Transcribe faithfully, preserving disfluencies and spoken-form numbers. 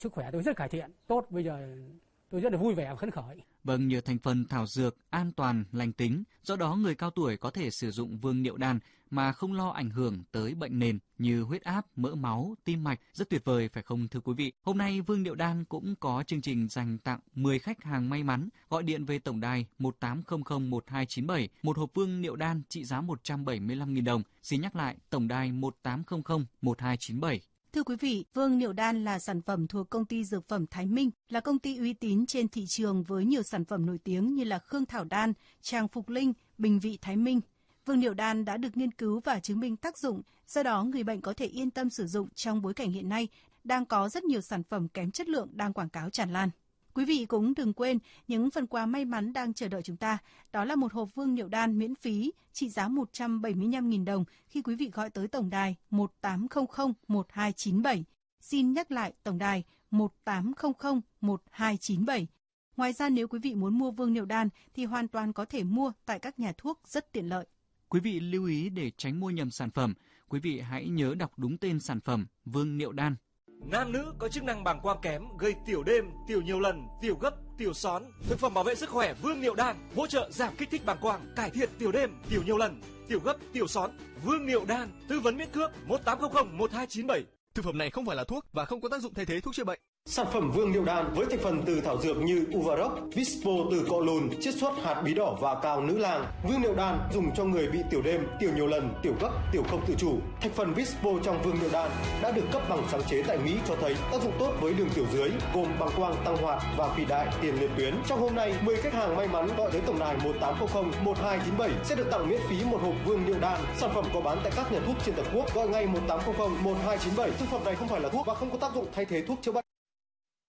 Sức khỏe tôi rất cải thiện, tốt, bây giờ tôi rất là vui vẻ và phấn khởi. Vâng, nhờ thành phần thảo dược an toàn, lành tính, do đó người cao tuổi có thể sử dụng vương niệu đan mà không lo ảnh hưởng tới bệnh nền như huyết áp, mỡ máu, tim mạch. Rất tuyệt vời phải không thưa quý vị? Hôm nay Vương Niệu Đan cũng có chương trình dành tặng mười khách hàng may mắn gọi điện về tổng đài một tám không không một hai chín bảy, một hộp Vương Niệu Đan trị giá một trăm bảy mươi lăm nghìn đồng. Xin nhắc lại, tổng đài một tám không không một hai chín bảy. Thưa quý vị, Vương Niệu Đan là sản phẩm thuộc công ty dược phẩm Thái Minh, là công ty uy tín trên thị trường với nhiều sản phẩm nổi tiếng như là Khương Thảo Đan, Tràng Phục Linh, Bình Vị Thái Minh. Vương Niệu Đan đã được nghiên cứu và chứng minh tác dụng, do đó người bệnh có thể yên tâm sử dụng trong bối cảnh hiện nay đang có rất nhiều sản phẩm kém chất lượng đang quảng cáo tràn lan. Quý vị cũng đừng quên những phần quà may mắn đang chờ đợi chúng ta, đó là một hộp Vương Niệu Đan miễn phí trị giá một trăm bảy mươi lăm nghìn đồng khi quý vị gọi tới tổng đài một tám không không một hai chín bảy. Xin nhắc lại tổng đài một tám không không một hai chín bảy. Ngoài ra nếu quý vị muốn mua Vương Niệu Đan thì hoàn toàn có thể mua tại các nhà thuốc rất tiện lợi. Quý vị lưu ý để tránh mua nhầm sản phẩm, quý vị hãy nhớ đọc đúng tên sản phẩm Vương Niệu Đan. Nam nữ có chức năng bàng quang kém, gây tiểu đêm, tiểu nhiều lần, tiểu gấp, tiểu xón. Thực phẩm bảo vệ sức khỏe Vương Niệu Đan hỗ trợ giảm kích thích bàng quang, cải thiện tiểu đêm, tiểu nhiều lần, tiểu gấp, tiểu xón. Vương Niệu Đan tư vấn miễn cước một tám không không một hai chín bảy. Thực phẩm này không phải là thuốc và không có tác dụng thay thế thuốc chữa bệnh. Sản phẩm Vương Niệu Đan với thành phần từ thảo dược như Uvarox, Vispo từ cọ lùn, chiết xuất hạt bí đỏ và cao nữ lang. Vương Niệu Đan dùng cho người bị tiểu đêm, tiểu nhiều lần, tiểu gấp, tiểu không tự chủ. Thành phần Vispo trong Vương Niệu Đan đã được cấp bằng sáng chế tại Mỹ cho thấy tác dụng tốt với đường tiểu dưới, gồm bàng quang tăng hoạt và phì đại tiền liệt tuyến. Trong hôm nay, mười khách hàng may mắn gọi tới tổng đài một tám không không một hai chín bảy sẽ được tặng miễn phí một hộp Vương Niệu Đan. Sản phẩm có bán tại các nhà thuốc trên toàn quốc. Gọi ngay một tám không không một hai chín bảy. Thực phẩm này không phải là thuốc và không có tác dụng thay thế thuốc chữa bệnh.